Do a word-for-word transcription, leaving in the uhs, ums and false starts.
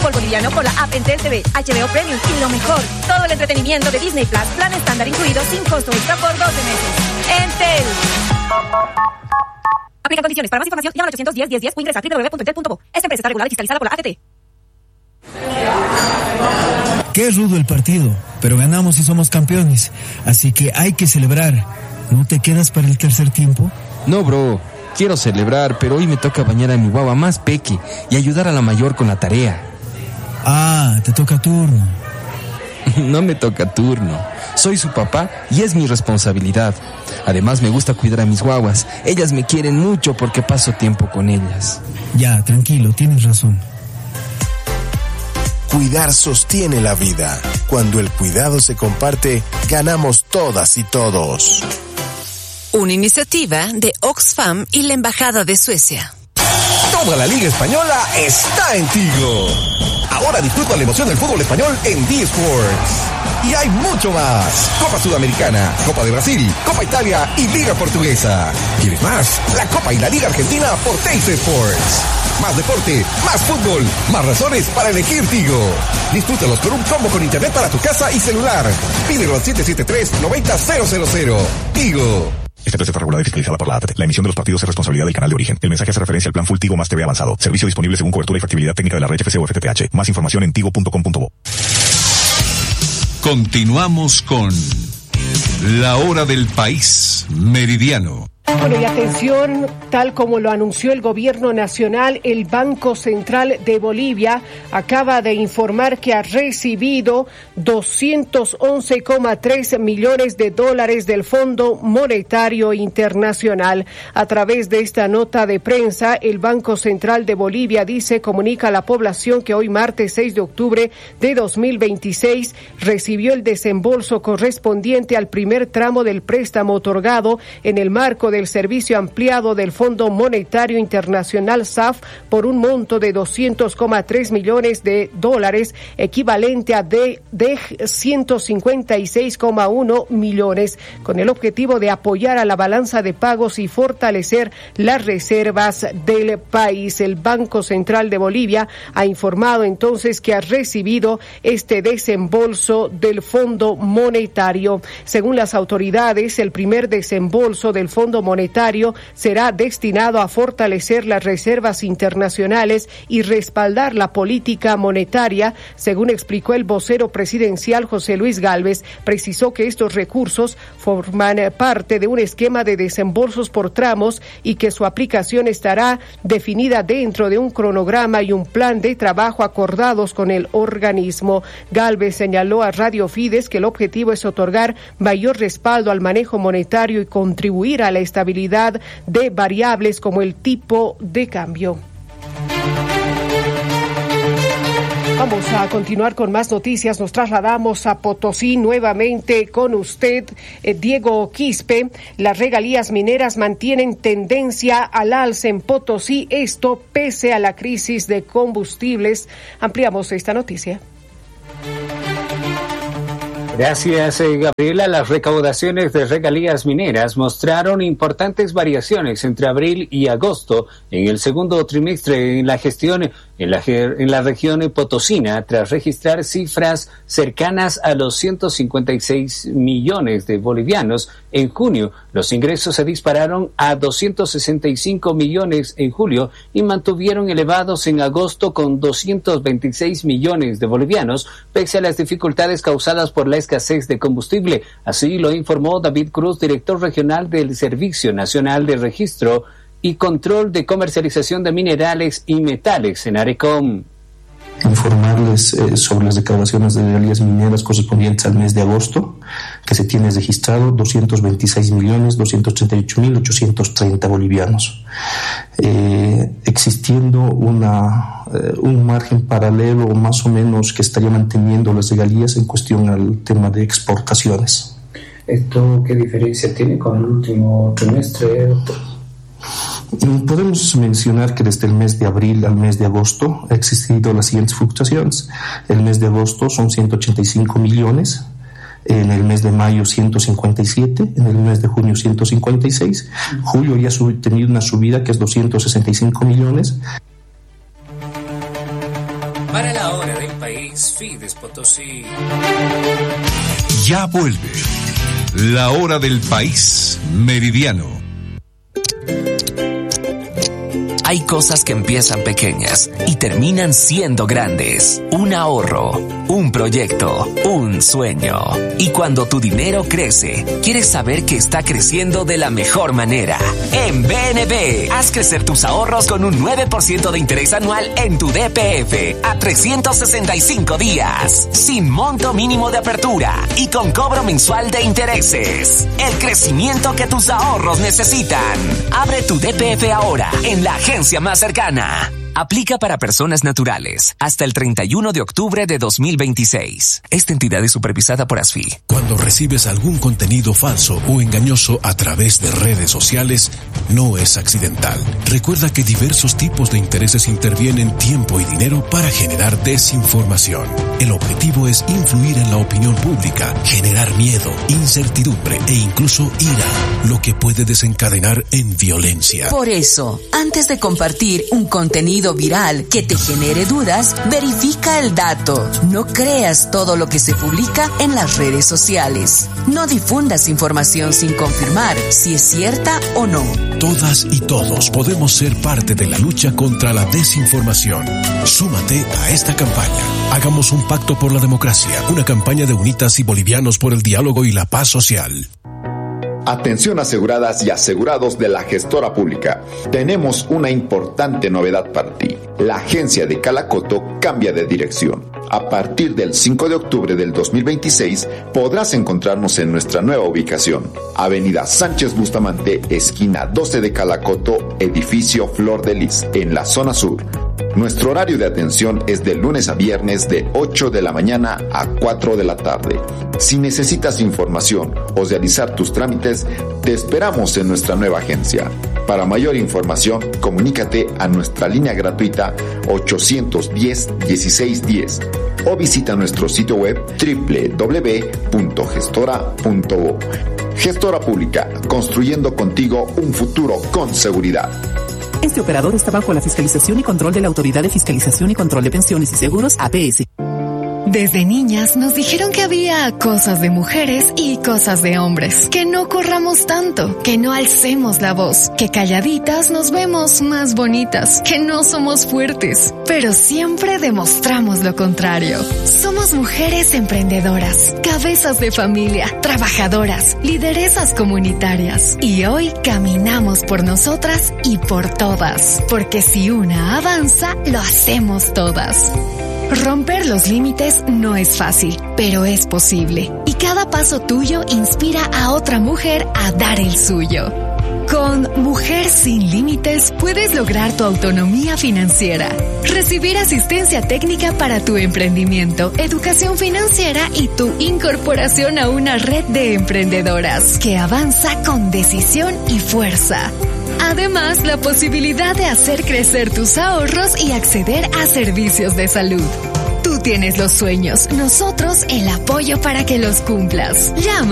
fútbol boliviano por la app Entel T V, H B O Premium y lo mejor, todo el entretenimiento de Disney Plus, plan estándar incluido sin costo extra por doce meses. Entel. Aplica condiciones. Para más información, llama al ochocientos diez, diez, diez o ingresa a doble u doble u doble u punto entel punto bo. Esta empresa está regulada y fiscalizada por la A T T. Qué rudo el partido, pero ganamos y somos campeones. Así que hay que celebrar. ¿No te quedas para el tercer tiempo? No, bro. Quiero celebrar, pero hoy me toca bañar a mi guagua más peque y ayudar a la mayor con la tarea. Ah, te toca turno. No me toca turno. Soy su papá y es mi responsabilidad. Además me gusta cuidar a mis guaguas. Ellas me quieren mucho porque paso tiempo con ellas. Ya, tranquilo, tienes razón. Cuidar sostiene la vida. Cuando el cuidado se comparte, ganamos todas y todos. Una iniciativa de Oxfam y la Embajada de Suecia. Toda la Liga Española está en Tigo. Ahora disfruta la emoción del fútbol español en D-Sports. Y hay mucho más. Copa Sudamericana, Copa de Brasil, Copa Italia y Liga Portuguesa. ¿Quieres más? La Copa y la Liga Argentina por Teis Sports. Más deporte, más fútbol, más razones para elegir Tigo. Disfrútalos con un combo con internet para tu casa y celular. Pídelo al siete siete tres, nueve cero cero cero. Tigo. Esta empresa está regulada y fiscalizada por la A T T. La emisión de los partidos es responsabilidad del canal de origen. El mensaje hace referencia al plan Full Tigo más T V avanzado. Servicio disponible según cobertura y factibilidad técnica de la red F C o F T T H. Más información en tigo punto com punto bo. Continuamos con La Hora del País Meridiano. Bueno, y atención, tal como lo anunció el gobierno nacional, el Banco Central de Bolivia acaba de informar que ha recibido doscientos once coma tres millones de dólares del Fondo Monetario Internacional. A través de esta nota de prensa, el Banco Central de Bolivia dice, comunica a la población que hoy martes seis de octubre de dos mil veintiséis recibió el desembolso correspondiente al primer tramo del préstamo otorgado en el marco del servicio ampliado del Fondo Monetario Internacional S A F por un monto de doscientos coma tres millones de dólares, equivalente a de, de ciento cincuenta y seis coma uno millones, con el objetivo de apoyar a la balanza de pagos y fortalecer las reservas del país. El Banco Central de Bolivia ha informado entonces que ha recibido este desembolso del Fondo Monetario. Según las autoridades, el primer desembolso del Fondo Monetario será destinado a fortalecer las reservas internacionales y respaldar la política monetaria. Según explicó el vocero presidencial José Luis Gálvez, precisó que estos recursos forman parte de un esquema de desembolsos por tramos y que su aplicación estará definida dentro de un cronograma y un plan de trabajo acordados con el organismo. Gálvez señaló a Radio Fides que el objetivo es otorgar mayor respaldo al manejo monetario y contribuir a la estabilidad de variables como el tipo de cambio. Vamos a continuar con más noticias. Nos trasladamos a Potosí nuevamente con usted, eh, Diego Quispe. Las regalías mineras mantienen tendencia al alza en Potosí, esto pese a la crisis de combustibles. Ampliamos esta noticia. Gracias, eh, Gabriela. Las recaudaciones de regalías mineras mostraron importantes variaciones entre abril y agosto en el segundo trimestre en la gestión en la, en la región potosina, tras registrar cifras cercanas a los ciento cincuenta y seis millones de bolivianos. En junio, los ingresos se dispararon a doscientos sesenta y cinco millones en julio y mantuvieron elevados en agosto con doscientos veintiséis millones de bolivianos, pese a las dificultades causadas por la escasez de combustible. Así lo informó David Cruz, director regional del Servicio Nacional de Registro y Control de Comercialización de Minerales y Metales en Arecom. Informarles eh, sobre las recaudaciones de regalías mineras correspondientes al mes de agosto, que se tiene registrado doscientos veintiséis millones doscientos treinta y ocho mil ochocientos treinta bolivianos, eh, existiendo una eh, un margen paralelo más o menos que estaría manteniendo las regalías en cuestión al tema de exportaciones. ¿Esto qué diferencia tiene con el último trimestre, doctor? Podemos mencionar que desde el mes de abril al mes de agosto ha existido las siguientes fluctuaciones. El mes de agosto son ciento ochenta y cinco millones, en el mes de mayo ciento cincuenta y siete, en el mes de junio ciento cincuenta y seis, julio ya ha tenido una subida que es doscientos sesenta y cinco millones. Para la hora del país, Fides Potosí. Ya vuelve la hora del país meridiano. Hay cosas que empiezan pequeñas y terminan siendo grandes. Un ahorro, un proyecto, un sueño. Y cuando tu dinero crece, quieres saber que está creciendo de la mejor manera. En B N B, haz crecer tus ahorros con un nueve por ciento de interés anual en tu D P F a trescientos sesenta y cinco días, sin monto mínimo de apertura y con cobro mensual de intereses. El crecimiento que tus ahorros necesitan. Abre tu D P F ahora en la agencia más cercana. Aplica para personas naturales hasta el treinta y uno de octubre de dos mil veintiséis. Esta entidad es supervisada por ASFI. Cuando recibes algún contenido falso o engañoso a través de redes sociales, no es accidental. Recuerda que diversos tipos de intereses intervienen tiempo y dinero para generar desinformación. El objetivo es influir en la opinión pública, generar miedo, incertidumbre e incluso ira, lo que puede desencadenar en violencia. Por eso, antes de compartir un contenido viral que te genere dudas, verifica el dato. No creas todo lo que se publica en las redes sociales. No difundas información sin confirmar si es cierta o no. Todas y todos podemos ser parte de la lucha contra la desinformación. Súmate a esta campaña. Hagamos un pacto por la democracia, una campaña de Unitas y Bolivianos por el diálogo y la paz social. Atención aseguradas y asegurados de la gestora pública. Tenemos una importante novedad para ti. La agencia de Calacoto cambia de dirección. A partir del cinco de octubre del dos mil veintiséis podrás encontrarnos en nuestra nueva ubicación. Avenida Sánchez Bustamante, esquina doce de Calacoto, edificio Flor de Lis, en la zona sur. Nuestro horario de atención es de lunes a viernes de ocho de la mañana a cuatro de la tarde. Si necesitas información o realizar tus trámites, te esperamos en nuestra nueva agencia. Para mayor información, comunícate a nuestra línea gratuita ochocientos diez, dieciséis diez o visita nuestro sitio web doble u doble u doble u punto gestora punto bo. Gestora Pública, construyendo contigo un futuro con seguridad. Este operador está bajo la fiscalización y control de la Autoridad de Fiscalización y Control de Pensiones y Seguros, A P S. Desde niñas nos dijeron que había cosas de mujeres y cosas de hombres, que no corramos tanto, que no alcemos la voz, que calladitas nos vemos más bonitas, que no somos fuertes, pero siempre demostramos lo contrario. Somos mujeres emprendedoras, cabezas de familia, trabajadoras, lideresas comunitarias, y hoy caminamos por nosotras y por todas, porque si una avanza, lo hacemos todas. Romper los límites no es fácil, pero es posible. Y cada paso tuyo inspira a otra mujer a dar el suyo. Con Mujer Sin Límites puedes lograr tu autonomía financiera, recibir asistencia técnica para tu emprendimiento, educación financiera y tu incorporación a una red de emprendedoras que avanza con decisión y fuerza. Además, la posibilidad de hacer crecer tus ahorros y acceder a servicios de salud. Tú tienes los sueños, nosotros el apoyo para que los cumplas. Llama